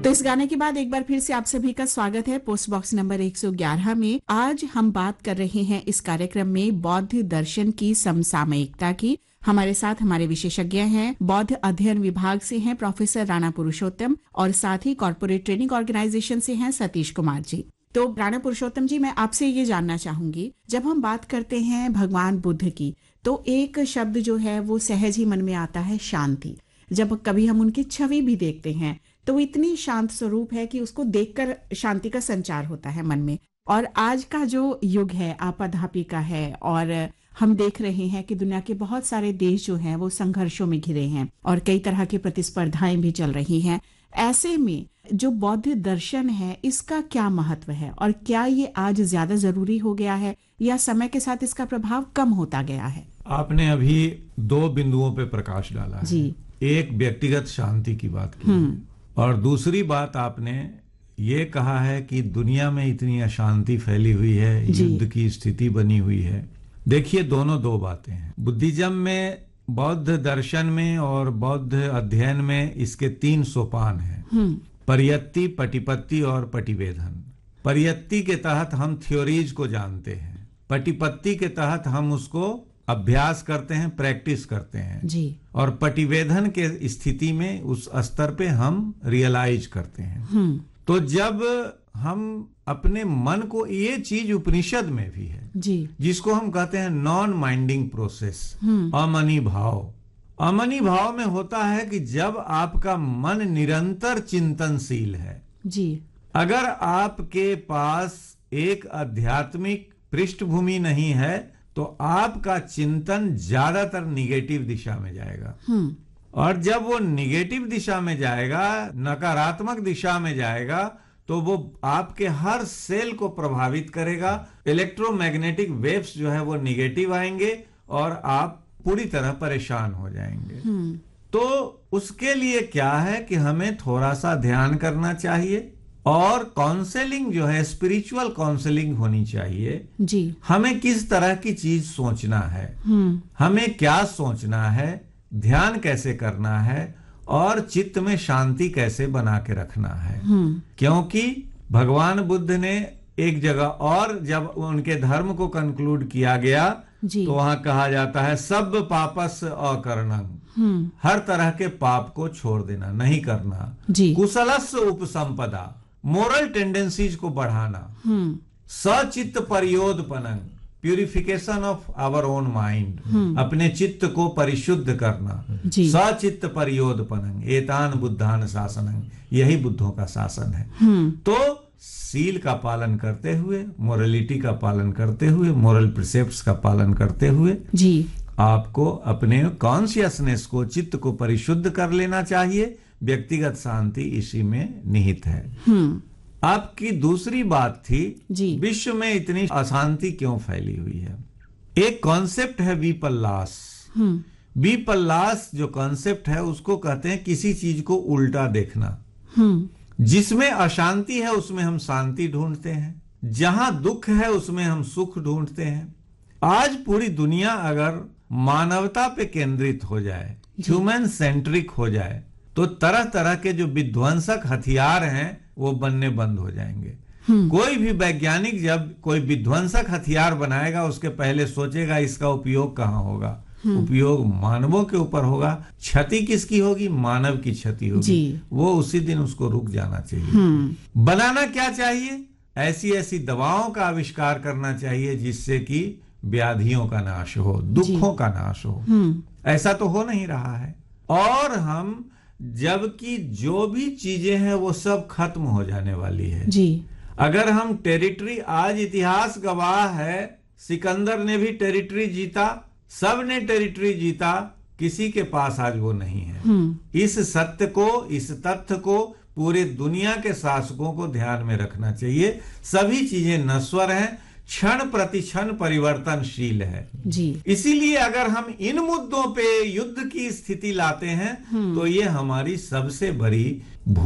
तो इस गाने के बाद एक बार फिर से आप सभी का स्वागत है पोस्ट बॉक्स नंबर 111 में। आज हम बात कर रहे हैं इस कार्यक्रम में बौद्ध दर्शन की समसामयिकता की। हमारे साथ हमारे विशेषज्ञ हैं, बौद्ध अध्ययन विभाग से हैं प्रोफेसर राणा पुरुषोत्तम और साथ ही कॉर्पोरेट ट्रेनिंग ऑर्गेनाइजेशन से हैं सतीश कुमार जी। तो राणा पुरुषोत्तम जी, मैं आपसे ये जानना चाहूंगी, जब हम बात करते हैं भगवान बुद्ध की तो एक शब्द जो है वो सहज ही मन में आता है, शांति। जब कभी हम उनकी छवि भी देखते हैं तो वो इतनी शांत स्वरूप है कि उसको देखकर शांति का संचार होता है मन में। और आज का जो युग है आपाधापी का है और हम देख रहे हैं कि दुनिया के बहुत सारे देश जो हैं वो संघर्षों में घिरे हैं और कई तरह की प्रतिस्पर्धाएं भी चल रही हैं। ऐसे में जो बौद्ध दर्शन है इसका क्या महत्व है और क्या ये आज ज्यादा जरूरी हो गया है या समय के साथ इसका प्रभाव कम होता गया है? आपने अभी दो बिंदुओं पे प्रकाश डाला है जी। एक व्यक्तिगत शांति की बात की और दूसरी बात आपने ये कहा है कि दुनिया में इतनी अशांति फैली हुई है, युद्ध की स्थिति बनी हुई है। देखिए, दोनों दो बातें हैं। बुद्धिज्म में, बौद्ध दर्शन में और बौद्ध अध्ययन में इसके 3 सोपान हैं, परियत्ति, पटिपत्ति और पटिवेधन। परियत्ति के तहत हम थ्योरीज को जानते हैं, पटिपत्ति के तहत हम उसको अभ्यास करते हैं, प्रैक्टिस करते हैं जी। और पटिवेधन के स्थिति में उस स्तर पे हम रियलाइज करते हैं। तो जब हम अपने मन को, ये चीज उपनिषद में भी है जी, जिसको हम कहते हैं नॉन माइंडिंग प्रोसेस, अमनी भाव। अमनी भाव में होता है कि जब आपका मन निरंतर चिंतनशील है जी। अगर आपके पास एक आध्यात्मिक पृष्ठभूमि नहीं है तो आपका चिंतन ज्यादातर निगेटिव दिशा में जाएगा। और जब वो निगेटिव दिशा में जाएगा, नकारात्मक दिशा में जाएगा, तो वो आपके हर सेल को प्रभावित करेगा। इलेक्ट्रोमैग्नेटिक वेव्स जो है वो निगेटिव आएंगे और आप पूरी तरह परेशान हो जाएंगे। तो उसके लिए क्या है कि हमें थोड़ा सा ध्यान करना चाहिए और काउंसलिंग जो है, स्पिरिचुअल काउंसलिंग होनी चाहिए जी। हमें किस तरह की चीज सोचना है, हमें क्या सोचना है, ध्यान कैसे करना है और चित्त में शांति कैसे बना के रखना है। क्योंकि भगवान बुद्ध ने एक जगह और जब उनके धर्म को कंक्लूड किया गया तो वहां कहा जाता है सब पापस अकरणं, हर तरह के पाप को छोड़ देना, नहीं करना। कुशलस्य उपसंपदा, मोरल टेंडेंसीज को बढ़ाना। सचित्त परियोधपनं, purification of our own mind, अपने चित्त को परिशुद्ध करना। सचित्त परियोधपनं एतान बुद्धान शासनं, यही बुद्धों का शासन है। तो सील का पालन करते हुए, मोरलिटी का पालन करते हुए, मोरल प्रिसेप्ट्स का पालन करते हुए जी, आपको अपने कॉन्शियसनेस को, चित्त को परिशुद्ध कर लेना चाहिए। व्यक्तिगत शांति इसी में निहित है। आपकी दूसरी बात थी जी, विश्व में इतनी अशांति क्यों फैली हुई है? एक कॉन्सेप्ट है विपल्लास। विपल्लास जो कॉन्सेप्ट है उसको कहते हैं किसी चीज को उल्टा देखना। जिसमें अशांति है उसमें हम शांति ढूंढते हैं, जहां दुख है उसमें हम सुख ढूंढते हैं। आज पूरी दुनिया अगर मानवता पे केंद्रित हो जाए, ह्यूमन सेंट्रिक हो जाए, तो तरह तरह के जो विध्वंसक हथियार हैं वो बनने बंद हो जाएंगे। कोई भी वैज्ञानिक जब कोई विध्वंसक हथियार बनाएगा उसके पहले सोचेगा इसका उपयोग कहाँ होगा। उपयोग मानवों के ऊपर होगा। क्षति किसकी होगी? मानव की क्षति होगी। वो उसी दिन उसको रुक जाना चाहिए। बनाना क्या चाहिए? ऐसी ऐसी दवाओं का आविष्कार करना चाहिए जिससे कि व्याधियों का नाश हो, दुखों का नाश हो। ऐसा तो हो नहीं रहा है। और हम, जबकि जो भी चीजें हैं वो सब खत्म हो जाने वाली है जी। अगर हम टेरिटरी, आज इतिहास गवाह है, सिकंदर ने भी टेरिटरी जीता, सब ने टेरिटरी जीता, किसी के पास आज वो नहीं है। इस सत्य को, इस तथ्य को पूरे दुनिया के शासकों को ध्यान में रखना चाहिए। सभी चीजें नश्वर हैं, क्षण प्रति क्षण परिवर्तनशील है जी। इसीलिए अगर हम इन मुद्दों पे युद्ध की स्थिति लाते हैं तो ये हमारी सबसे बड़ी